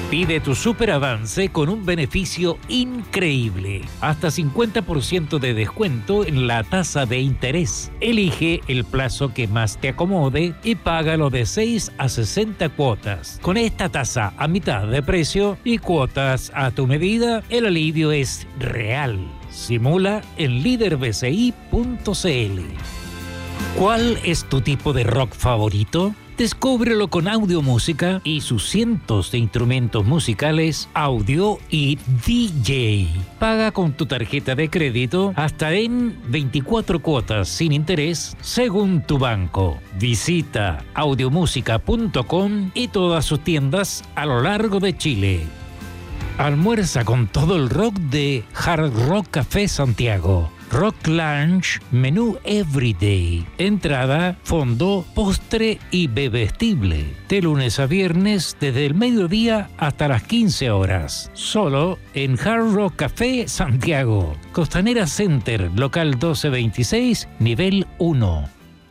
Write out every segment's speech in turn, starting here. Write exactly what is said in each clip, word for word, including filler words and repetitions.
Pide tu super avance con un beneficio increíble. Hasta cincuenta por ciento de descuento en la tasa de interés. Elige el plazo que más te acomode y págalo de seis a sesenta cuotas. Con esta tasa a mitad de precio y cuotas a tu medida, el alivio es real. Simula en líder b c i punto c l. ¿Cuál es tu tipo de rock favorito? Descúbrelo con Audiomúsica y sus cientos de instrumentos musicales, audio y D J. Paga con tu tarjeta de crédito hasta en veinticuatro cuotas sin interés según tu banco. Visita audiomúsica punto com y todas sus tiendas a lo largo de Chile. Almuerza con todo el rock de Hard Rock Café Santiago. Rock Lunch, menú Everyday, entrada, fondo, postre y bebestible. De lunes a viernes, desde el mediodía hasta las quince horas. Solo en Hard Rock Café Santiago. Costanera Center, local doce veintiséis, nivel uno.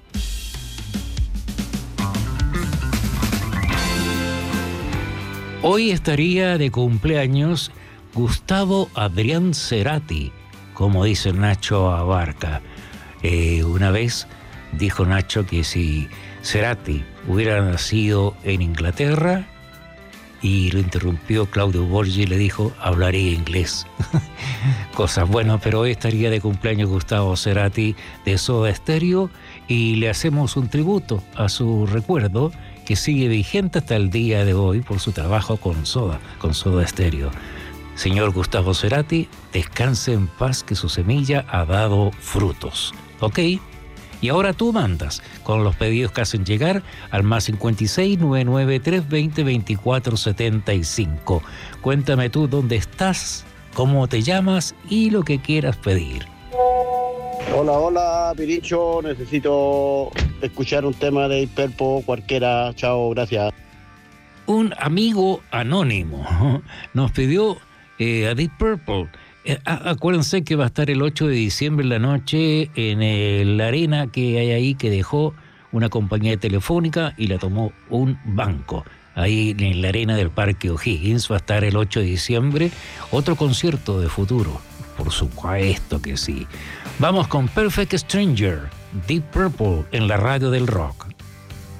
Hoy estaría de cumpleaños Gustavo Adrián Cerati, como dice Nacho Abarca. Eh, una vez dijo Nacho que si Cerati hubiera nacido en Inglaterra, y lo interrumpió Claudio Borgi y le dijo, hablaría inglés. Cosas buenas, pero hoy estaría de cumpleaños Gustavo Cerati de Soda Stereo y le hacemos un tributo a su recuerdo que sigue vigente hasta el día de hoy por su trabajo con Soda, con Soda Stereo. Señor Gustavo Cerati, descanse en paz que su semilla ha dado frutos. ¿Ok? Y ahora tú mandas con los pedidos que hacen llegar al más cincuenta y seis, noventa y nueve, trescientos veinte, veinticuatro setenta y cinco. Cuéntame tú dónde estás, cómo te llamas y lo que quieras pedir. Hola, hola, Piricho. Necesito escuchar un tema de Deep Purple, cualquiera. Chao, gracias. Un amigo anónimo nos pidió eh, a Deep Purple. Eh, acuérdense que va a estar el ocho de diciembre en la noche en el, la arena que hay ahí que dejó una compañía telefónica y la tomó un banco. Ahí en la arena del Parque O'Higgins va a estar el ocho de diciembre otro concierto de futuro. Por supuesto que sí. Vamos con Perfect Stranger, Deep Purple en la radio del rock.